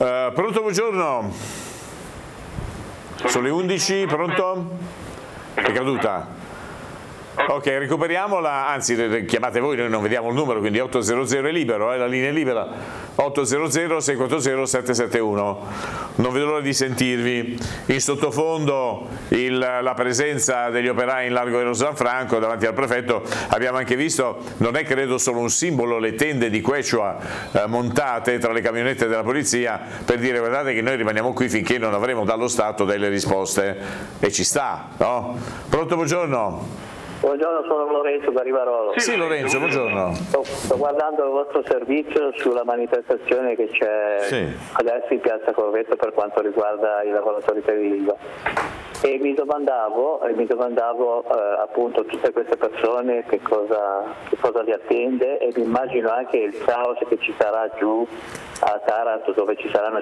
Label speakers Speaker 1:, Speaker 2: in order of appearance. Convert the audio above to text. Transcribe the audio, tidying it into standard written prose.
Speaker 1: Pronto, buongiorno. Sono le 11, pronto? È caduta? Ok, recuperiamola, anzi chiamate voi, noi non vediamo il numero, quindi 800 è libero, la linea è libera, 800 640 771. Non vedo l'ora di sentirvi. In sottofondo la presenza degli operai in largo Eros Gianfranco davanti al prefetto. Abbiamo anche visto, non è credo solo un simbolo, le tende di Quechua montate tra le camionette della polizia per dire guardate che noi rimaniamo qui finché non avremo dallo Stato delle risposte, e ci sta, no? Pronto, buongiorno.
Speaker 2: Buongiorno, sono Lorenzo da Rivarolo.
Speaker 1: Sì, Lorenzo, buongiorno.
Speaker 2: Sto guardando il vostro servizio sulla manifestazione che c'è adesso in Piazza Corvetto per quanto riguarda i lavoratori per l'ILVA. E mi domandavo appunto tutte queste persone che cosa li attende, e mi immagino anche il caos che ci sarà giù a Taranto, dove ci saranno